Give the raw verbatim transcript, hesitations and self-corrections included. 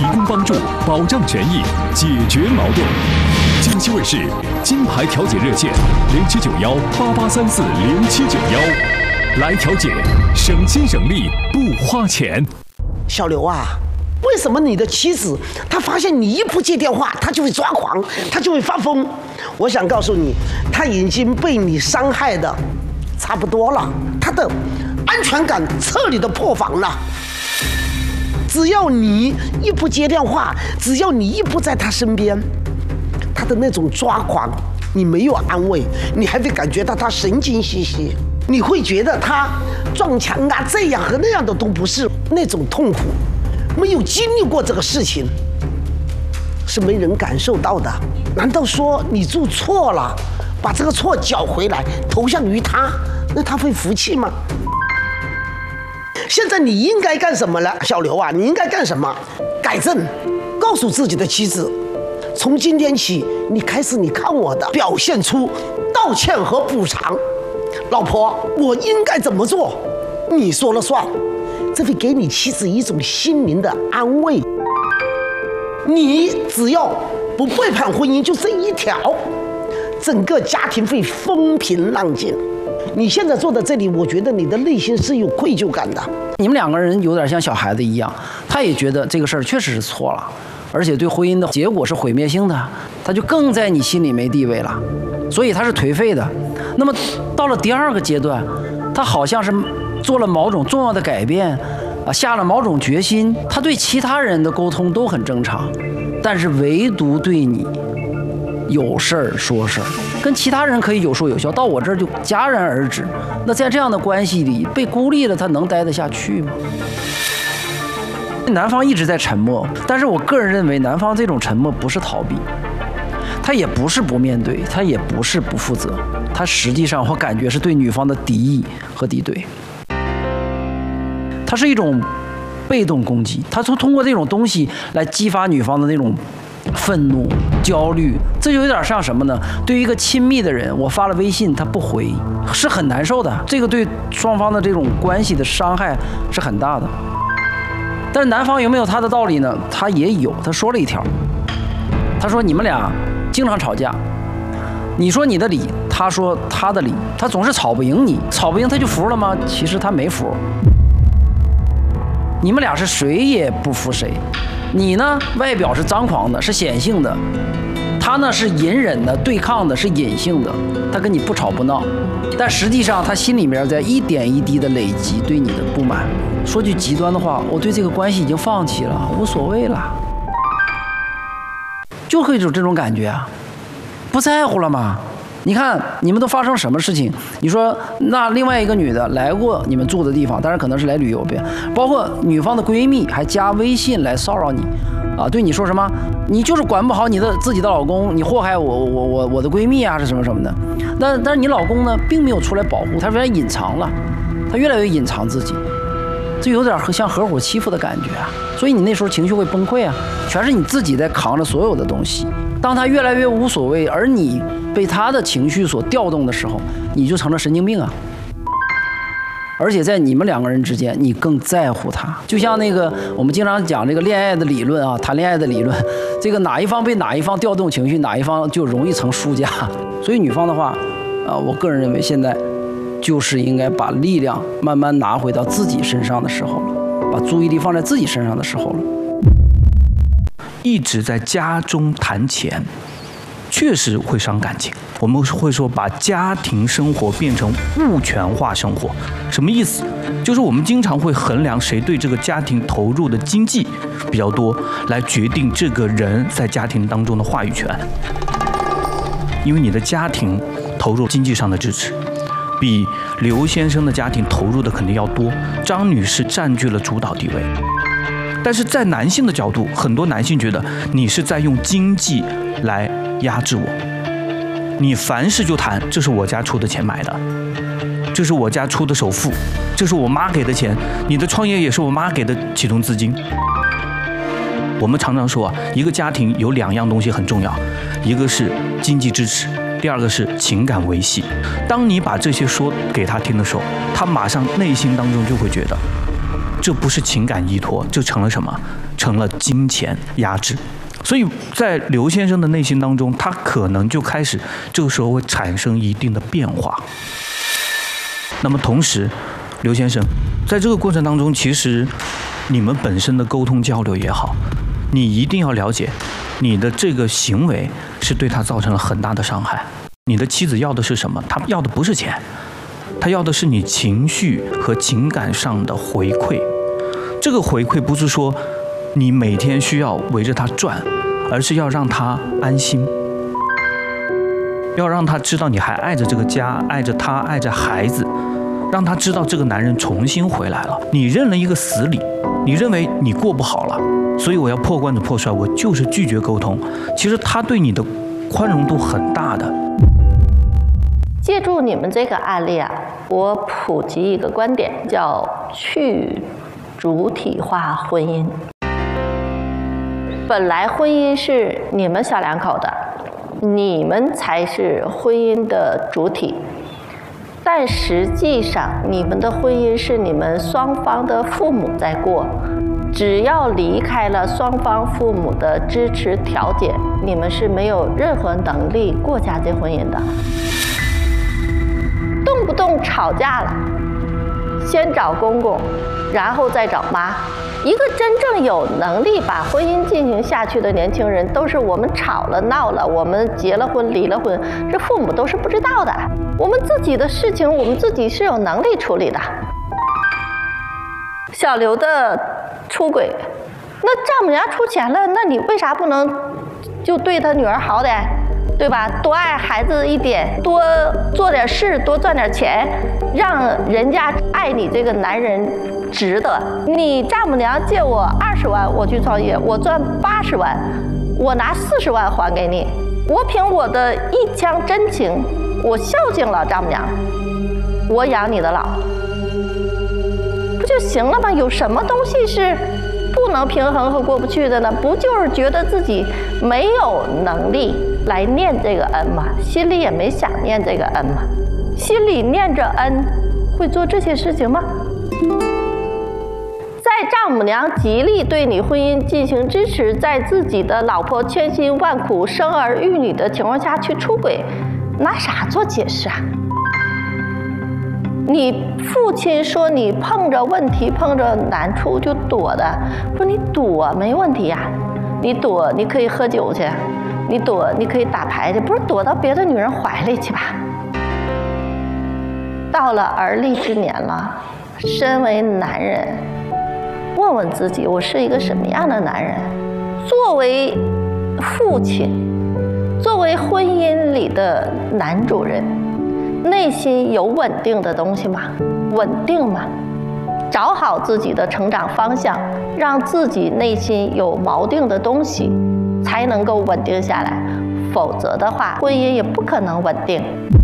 供帮助，保障权益，解决矛盾。江西卫视金牌调解热线零七九幺八八三四零七九幺，来调解，省心省力不花钱。 小刘啊，为什么你的妻子她发现你一不接电话，她就会抓狂，她就会发疯？我想告诉你，她已经被你伤害的差不多了，她的安全感彻底的破防了。只要你一不接电话，只要你一不在她身边，她的那种抓狂，你没有安慰，你还会感觉到她神经兮兮，你会觉得她撞墙啊，这样和那样的都不是，那种痛苦，没有经历过这个事情，是没人感受到的。难道说你做错了，把这个错缴回来，投向于他，那他会服气吗？现在你应该干什么了，小刘啊？你应该干什么？改正，告诉自己的妻子，从今天起，你开始你看我的，表现出道歉和补偿。老婆，我应该怎么做？你说了算。这会给你妻子一种心灵的安慰。你只要不背叛婚姻，就这一条，整个家庭会风平浪静。你现在坐在这里，我觉得你的内心是有愧疚感的。 你们两个人有点像小孩子一样，他也觉得这个事儿确实是错了，而且对婚姻的结果是毁灭性的，他就更在你心里没地位了，所以他是颓废的。那么到了第二个阶段，他好像是做了某种重要的改变啊，下了某种决心，他对其他人的沟通都很正常，但是唯独对你有事儿说事儿，跟其他人可以有说有笑，到我这儿就戛然而止。那在这样的关系里被孤立了，他能待得下去吗？男方一直在沉默，但是我个人认为男方这种沉默不是逃避，他也不是不面对，他也不是不负责，他实际上我感觉是对女方的敌意和敌对，它是一种被动攻击，他从通过这种东西来激发女方的那种愤怒、焦虑，这就有点像什么呢？对于一个亲密的人，我发了微信他不回，是很难受的，这个对双方的这种关系的伤害是很大的。但是男方有没有他的道理呢？他也有，他说了一条，他说你们俩经常吵架，你说你的理，他说他的理，他总是吵不赢你，吵不赢他就服了吗？其实他没服。你们俩是谁也不服谁，你呢外表是张狂的，是显性的，他呢是隐忍的、对抗的，是隐性的。他跟你不吵不闹，但实际上他心里面在一点一滴的累积对你的不满。说句极端的话，我对这个关系已经放弃了，无所谓了，就会有这种感觉啊，不在乎了吗？你看你们都发生什么事情？你说那另外一个女的来过你们住的地方，当然可能是来旅游呗，包括女方的闺蜜还加微信来骚扰你，啊，对你说什么？你就是管不好你的自己的老公，你祸害我我我我的闺蜜啊，是什么什么的。但但是你老公呢，并没有出来保护，他越来越隐藏了，他越来越隐藏自己，这有点像合伙欺负的感觉啊。所以你那时候情绪会崩溃啊，全是你自己在扛着所有的东西。当他越来越无所谓，而你被他的情绪所调动的时候，你就成了神经病啊！而且在你们两个人之间，你更在乎他。就像那个我们经常讲这个恋爱的理论啊，谈恋爱的理论，这个哪一方被哪一方调动情绪，哪一方就容易成输家。所以女方的话，啊，我个人认为现在就是应该把力量慢慢拿回到自己身上的时候了，把注意力放在自己身上的时候了。 一直在家中谈钱，确实会伤感情。我们会说把家庭生活变成物权化生活，什么意思？就是我们经常会衡量谁对这个家庭投入的经济比较多，来决定这个人在家庭当中的话语权。因为你的家庭投入经济上的支持，比刘先生的家庭投入的肯定要多，张女士占据了主导地位。但是在男性的角度，很多男性觉得你是在用经济来压制我，你凡事就谈这是我家出的钱买的，这是我家出的首付，这是我妈给的钱，你的创业也是我妈给的启动资金。我们常常说啊，一个家庭有两样东西很重要，一个是经济支持，第二个是情感维系。当你把这些说给他听的时候，他马上内心当中就会觉得这不是情感依托，这成了什么？ 成了金钱压制。所以在刘先生的内心当中，他可能就开始这个时候会产生一定的变化。那么同时，刘先生在这个过程当中，其实你们本身的沟通交流也好，你一定要了解，你的这个行为是对他造成了很大的伤害。你的妻子要的是什么？她要的不是钱，她要的是你情绪和情感上的回馈。这个回馈不是说你每天需要围着她转，而是要让她安心，要让她知道你还爱着这个家，爱着她，爱着孩子，让她知道这个男人重新回来了。你认了一个死理，你认为你过不好了，所以我要破罐子破摔，我就是拒绝沟通。其实他对你的宽容度很大的。 借助你们这个案例啊，我普及一个观点，叫去主体化婚姻。本来婚姻是你们小两口的，你们才是婚姻的主体，但实际上你们的婚姻是你们双方的父母在过。只要离开了双方父母的支持调解，你们是没有任何能力过家庭婚姻的。动不动吵架了，先找公公，然后再找妈。一个真正有能力把婚姻进行下去的年轻人，都是我们吵了闹了，我们结了婚离了婚，这父母都是不知道的。我们自己的事情，我们自己是有能力处理的。小刘的出轨，那丈母娘出钱了，那你为啥不能就对他女儿好点？对吧？多爱孩子一点，多做点事，多赚点钱，让人家爱你这个男人值得。你丈母娘借我二十万，我去创业，我赚八十万，我拿四十万还给你，我凭我的一腔真情，我孝敬了丈母娘，我养你的老，不就行了吗？有什么东西是不能平衡和过不去的呢？不就是觉得自己没有能力来念这个恩吗？心里也没想念这个恩吗？心里念着恩，会做这些事情吗？在丈母娘极力对你婚姻进行支持，在自己的老婆千辛万苦生儿育女的情况下去出轨，拿啥做解释啊？你父亲说你碰着问题碰着难处就躲的，说你躲没问题呀、啊，你躲你可以喝酒去，你躲你可以打牌去，不是躲到别的女人怀里去吧？到了而立之年了，身为男人，问问自己，我是一个什么样的男人？作为父亲，作为婚姻里的男主人，内心有稳定的东西吗？稳定吗？找好自己的成长方向，让自己内心有锚定的东西，才能够稳定下来。否则的话，婚姻也不可能稳定。